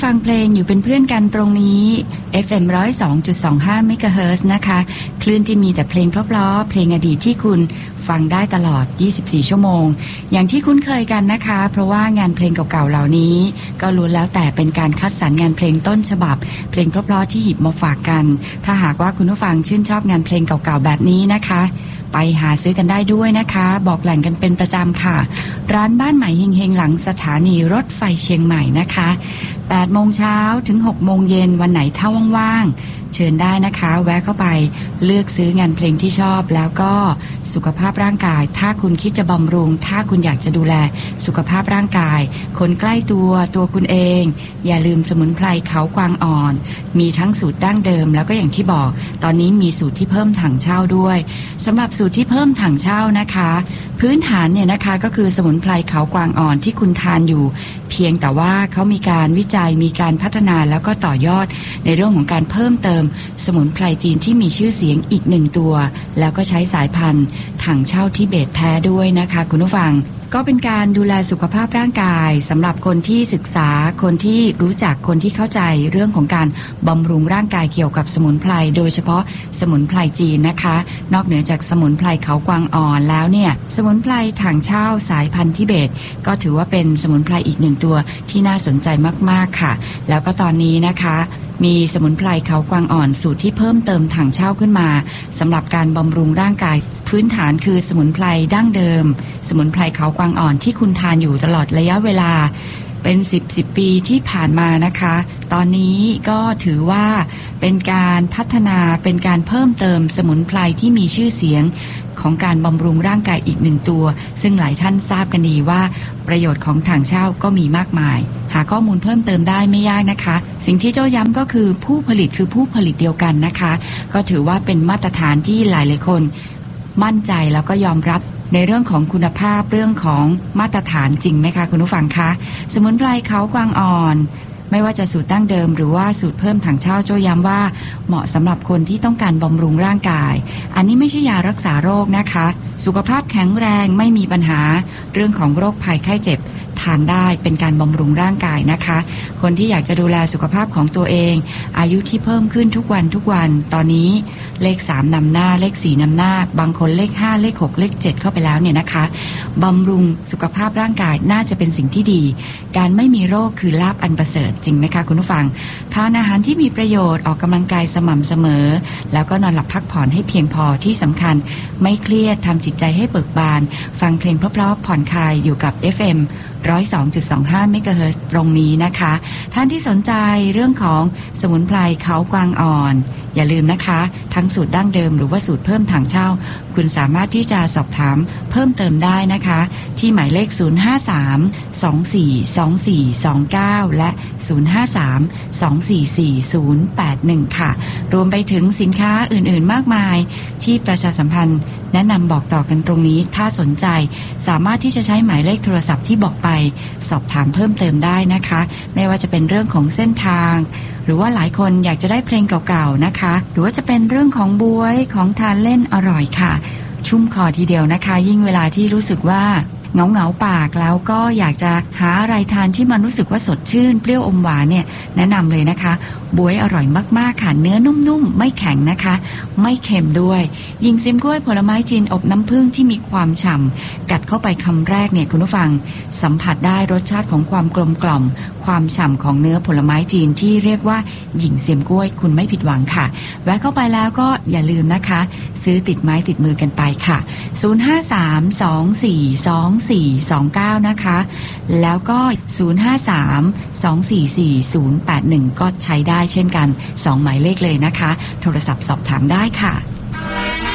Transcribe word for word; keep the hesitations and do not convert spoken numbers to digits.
ฟังเพลงอยู่เป็นเพื่อนกันตรงนี้ เอฟ เอ็ม หนึ่งศูนย์สองจุดสองห้า เมกะเฮิรตซ์นะคะคลื่นที่มีแต่เพลงเพราะๆเพลงอดีตที่คุณฟังได้ตลอดยี่สิบสี่ชั่วโมงอย่างที่คุ้นเคยกันนะคะเพราะว่างานเพลงเก่าๆเหล่านี้ก็ล้วนแล้วแต่เป็นการคัดสรรงานเพลงต้นฉบับเพลงเพราะๆที่หยิบมาฝากกันถ้าหากว่าคุณผู้ฟังชื่นชอบงานเพลงเก่าๆแบบนี้นะคะไปหาซื้อกันได้ด้วยนะคะบอกแหล่งกันเป็นประจำค่ะร้านบ้านใหม่เฮงๆหลังสถานีรถไฟเชียงใหม่นะคะแปดโมงเช้าถึงหกโมงเย็นวันไหนถ้าว่างๆเชิญได้นะคะแวะเข้าไปเลือกซื้องานเพลงที่ชอบแล้วก็สุขภาพร่างกายถ้าคุณคิดจะบำรุงถ้าคุณอยากจะดูแลสุขภาพร่างกายคนใกล้ตัวตัวคุณเองอย่าลืมสมุนไพรเขากวางอ่อนมีทั้งสูตรดั้งเดิมแล้วก็อย่างที่บอกตอนนี้มีสูตรที่เพิ่มถังเช่าด้วยสำหรับสูตรที่เพิ่มถังเช่านะคะพื้นฐานเนี่ยนะคะก็คือสมุนไพรเขากวางอ่อนที่คุณทานอยู่เพียงแต่ว่าเขามีการวิจัยมีการพัฒนาแล้วก็ต่อยอดในเรื่องของการเพิ่มเติมสมุนไพรจีนที่มีชื่อเสียงอีกหนึ่งตัวแล้วก็ใช้สายพันธุ์ถังเช่าทิเบตแท้ด้วยนะคะคุณผู้ฟังก็เป็นการดูแลสุขภาพร่างกายสำหรับคนที่ศึกษาคนที่รู้จักคนที่เข้าใจเรื่องของการบำรุงร่างกายเกี่ยวกับสมุนไพรโดยเฉพาะสมุนไพรจีนนะคะนอกเหนือจากสมุนไพรเขากวางอ่อนแล้วเนี่ยสมุนไพรถังเช่าสายพันธุ์ทิเบตก็ถือว่าเป็นสมุนไพรอีกหนึ่งตัวที่น่าสนใจมากๆค่ะแล้วก็ตอนนี้นะคะมีสมุนไพรเขากวางอ่อนสูตรที่เพิ่มเติมถังเช่าขึ้นมาสำหรับการบำรุงร่างกายพื้นฐานคือสมุนไพรดั้งเดิมสมุนไพรเขากวางอ่อนที่คุณทานอยู่ตลอดระยะเวลาเป็นสิบ สิบปีที่ผ่านมานะคะตอนนี้ก็ถือว่าเป็นการพัฒนาเป็นการเพิ่มเติมสมุนไพรที่มีชื่อเสียงของการบำรุงร่างกายอีกหนึ่งตัวซึ่งหลายท่านทราบกันดีว่าประโยชน์ของถังเช่าก็มีมากมายหาข้อมูลเพิ่มเติมได้ไม่ยากนะคะสิ่งที่โจ้ย้ำก็คือผู้ผลิตคือผู้ผลิตเดียวกันนะคะก็ถือว่าเป็นมาตรฐานที่หลายๆคนมั่นใจแล้วก็ยอมรับในเรื่องของคุณภาพเรื่องของมาตรฐานจริงไหมคะคุณผู้ฟังคะสมุนไพรเขากวางอ่อนไม่ว่าจะสูตรดั้งเดิมหรือว่าสูตรเพิ่มถังเช่าโจ้ย้ำว่าเหมาะสำหรับคนที่ต้องการบำรุงร่างกายอันนี้ไม่ใช่ยารักษาโรคนะคะสุขภาพแข็งแรงไม่มีปัญหาเรื่องของโรคภัยไข้เจ็บทานได้เป็นการบำรุงร่างกายนะคะคนที่อยากจะดูแลสุขภาพของตัวเองอายุที่เพิ่มขึ้นทุกวันทุกวันตอนนี้เลขสามนำหน้าเลขสี่นำหน้าบางคนเลขห้าเลขหกเลขเจ็ดเข้าไปแล้วเนี่ยนะคะบำรุงสุขภาพร่างกายน่าจะเป็นสิ่งที่ดีการไม่มีโรคคือลาภอันประเสริฐจริงไหมคะคุณผู้ฟังทานอาหารที่มีประโยชน์ออกกำลังกายสม่ำเสมอแล้วก็นอนหลับพักผ่อนให้เพียงพอที่สำคัญไม่เครียดทำจิตใจให้เบิกบานฟังเพลงเพราะๆผ่อนคลายอยู่กับ เอฟ เอ็ม หนึ่งศูนย์สองจุดสองห้า เมกะเฮิรตซ์ตรงนี้นะคะท่านที่สนใจเรื่องของสมุนไพรเขากวางอ่อนอย่าลืมนะคะทั้งสูตรดั้งเดิมหรือว่าสูตรเพิ่มถังเช่าคุณสามารถที่จะสอบถามเพิ่มเติมได้นะคะที่หมายเลขศูนย์ ห้า สาม สอง สี่ สอง สี่ สอง เก้าและศูนย์ ห้า สาม สอง สี่ สี่ ศูนย์ แปด หนึ่งค่ะรวมไปถึงสินค้าอื่นๆมากมายที่ประชาสัมพันธ์แนะนำบอกต่อกันตรงนี้ถ้าสนใจสามารถที่จะใช้หมายเลขโทรศัพท์ที่บอกไปสอบถามเพิ่มเติมได้นะคะไม่ว่าจะเป็นเรื่องของเส้นทางหรือว่าหลายคนอยากจะได้เพลงเก่าๆนะคะหรือว่าจะเป็นเรื่องของบ๊วยของทานเล่นอร่อยค่ะชุ่มคอทีเดียวนะคะยิ่งเวลาที่รู้สึกว่าเหงาเหงาปากแล้วก็อยากจะหาอะไรทานที่มันรู้สึกว่าสดชื่นเปรี้ยวอมหวานเนี่ยแนะนำเลยนะคะบ๊วยอร่อยมากๆค่ะเนื้อนุ่มๆไม่แข็งนะคะไม่เค็มด้วยยิงซิมกล้วยผลไม้จีนอบน้ำผึ้งที่มีความฉ่ำกัดเข้าไปคำแรกเนี่ยคุณผู้ฟังสัมผัสได้รสชาติของความกลมกล่อมความฉ่ำของเนื้อผลไม้จีนที่เรียกว่าหญิงเสียมกล้วยคุณไม่ผิดหวังค่ะแวะเข้าไปแล้วก็อย่าลืมนะคะซื้อติดไม้ติดมือกันไปค่ะศูนย์ ห้า สาม สอง สี่ สอง สี่ สอง เก้านะคะแล้วก็ศูนย์ ห้า สาม สอง สี่ สี่ ศูนย์ แปด หนึ่งก็ใช้ได้เช่นกันสองหมายเลขเลยนะคะโทรศัพท์สอบถามได้ค่ะ